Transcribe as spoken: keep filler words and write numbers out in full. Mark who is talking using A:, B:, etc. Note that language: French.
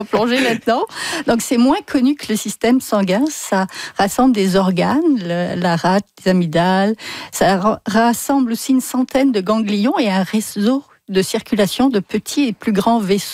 A: plonger là-dedans. Donc c'est moins connu que le système sanguin. Ça rassemble des organes, le, la rate, les amygdales. Ça ra- rassemble aussi une centaine de ganglions et un réseau de circulation de petits et plus grands vaisseaux.